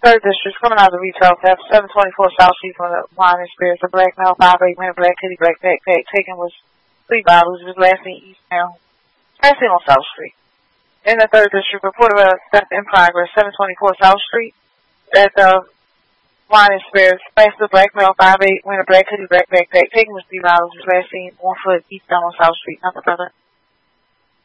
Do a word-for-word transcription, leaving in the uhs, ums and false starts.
Third District, coming out of the retail theft, seven twenty-four South Street from the Wine and Spirits, a black male, five eight, winter black kitty, black backpack, taken was three bottles, was last seen eastbound, last seen on South Street. In the Third District, reported about theft in progress, seven twenty-four South Street, at the Wine and Spirits, last the black male, five eight, winter black kitty, black backpack, taken was three bottles, was last seen on foot eastbound on South Street, nothing further.